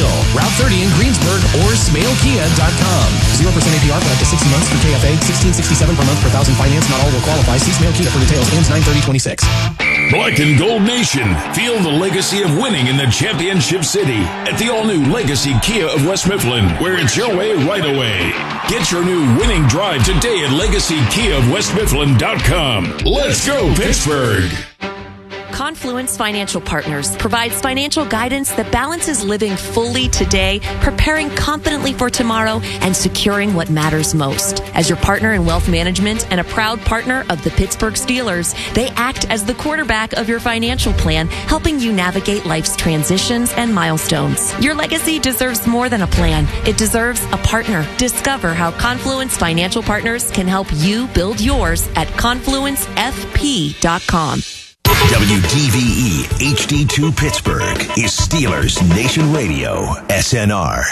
Hill, Route 30 in Greensburg, or SmaleKia.com. 0% APR for up to 60 months through KFA. $16.67 per month per thousand finance. Not all will qualify. See Smale Kia for details. Ends 9/30/26. Black and Gold Nation. Feel the legacy of winning in the championship city at the all-new Legacy Kia of West Mifflin, where it's your way right away. Get your new winning drive today at LegacyKiaofWestMifflin.com. Let's go, Pittsburgh! Confluence Financial Partners provides financial guidance that balances living fully today, preparing confidently for tomorrow, and securing what matters most. As your partner in wealth management and a proud partner of the Pittsburgh Steelers, they act as the quarterback of your financial plan, helping you navigate life's transitions and milestones. Your legacy deserves more than a plan. It deserves a partner. Discover how Confluence Financial Partners can help you build yours at confluencefp.com. WDVE HD2 Pittsburgh is Steelers Nation Radio, SNR.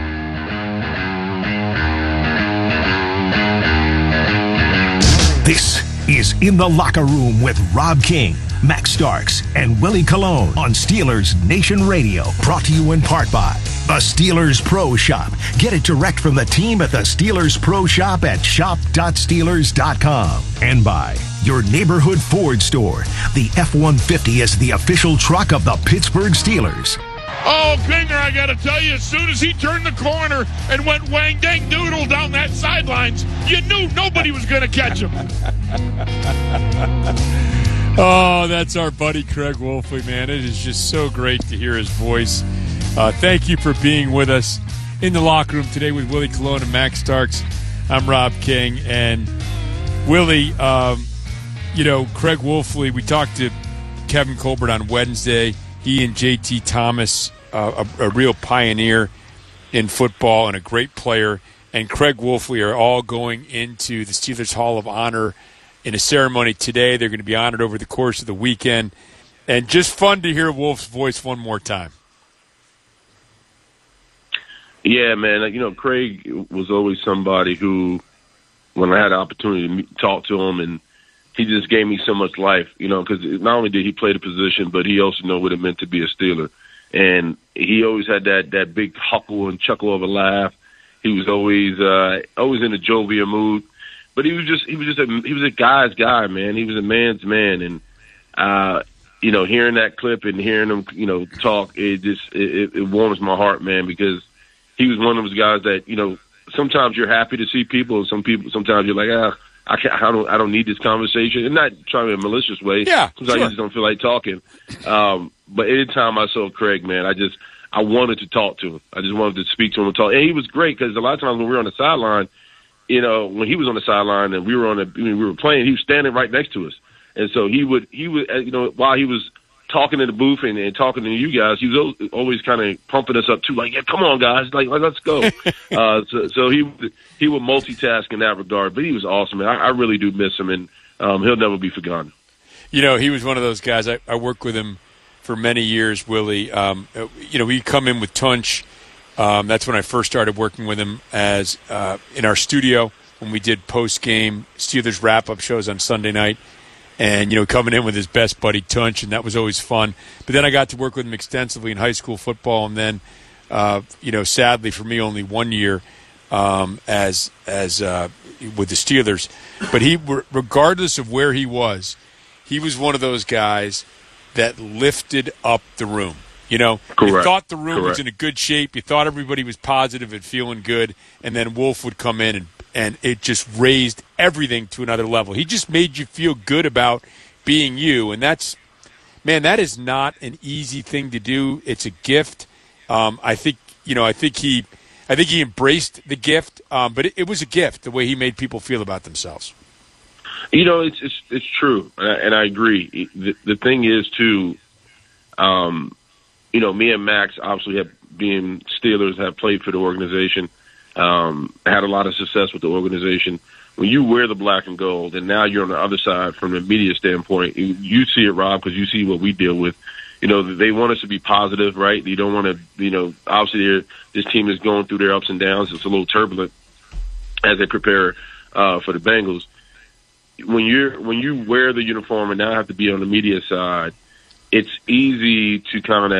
This is In the Locker Room with Rob King, Max Starks, and Willie Colon on Steelers Nation Radio. Brought to you in part by the Steelers Pro Shop. Get it direct from the team at the Steelers Pro Shop at shop.steelers.com. And by your neighborhood Ford store. The F-150 is the official truck of the Pittsburgh Steelers. Oh, Kinger, I got to tell you, as soon as he turned the corner and went wang-dang-doodle down that sidelines, you knew nobody was going to catch him. Oh, that's our buddy Craig Wolfley, man. It is just so great to hear his voice. Thank you for being with us in the locker room today with Willie Colon and Max Starks. I'm Rob King. And Willie, Craig Wolfley, we talked to Kevin Colbert on Wednesday. He and J.T. Thomas, a real pioneer in football and a great player, and Craig Wolfley are all going into the Steelers Hall of Honor in a ceremony today. They're going to be honored over the course of the weekend. And just fun to hear Wolf's voice one more time. Yeah, man. Craig was always somebody who, when I had the opportunity to talk to him, and he just gave me so much life, because not only did he play the position, but he also knew what it meant to be a Steeler. And he always had that big huckle and chuckle of a laugh. He was always in a jovial mood. But he was a guy's guy, man. He was a man's man. And, hearing that clip and hearing him, talk, it warms my heart, man, because he was one of those guys that, sometimes you're happy to see people, and sometimes you're like, I don't need this conversation. And not trying in a malicious way. Yeah, sometimes you just don't feel like talking. But anytime I saw Craig, man, I wanted to talk to him. I just wanted to speak to him and talk. And he was great because a lot of times when we were on the sideline, when he was on the sideline and we were playing, he was standing right next to us. And so he would, while he was talking in the booth and talking to you guys, he was always kind of pumping us up too, like, yeah, come on, guys, like let's go. So he would multitask in that regard, but he was awesome, man. I really do miss him, and he'll never be forgotten. He was one of those guys. I worked with him for many years, Willie. He'd come in with Tunch. That's when I first started working with him as in our studio when we did post-game Steelers wrap-up shows on Sunday night. And, coming in with his best buddy Tunch, and that was always fun. But then I got to work with him extensively in high school football, and then, sadly for me, only 1 year as with the Steelers. But regardless of where he was one of those guys that lifted up the room. Correct. You thought the room was in a good shape. You thought everybody was positive and feeling good, and then Wolf would come in and it just raised everything to another level. He just made you feel good about being you, and that is not an easy thing to do. It's a gift. I think he embraced the gift, but it was a gift the way he made people feel about themselves. It's true, and I agree. The thing is too, me and Max obviously being Steelers have played for the organization. Had a lot of success with the organization. When you wear the black and gold, and now you're on the other side from the media standpoint, you see it, Rob, because you see what we deal with. They want us to be positive, right? You don't want to, obviously this team is going through their ups and downs. It's a little turbulent as they prepare for the Bengals. When you wear the uniform and now have to be on the media side, it's easy to kind of